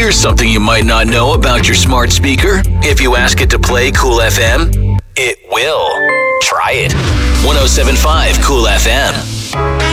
Here's something you might not know about your smart speaker. If you ask it to play Cool FM, it will. Try it. 107.5 Cool FM.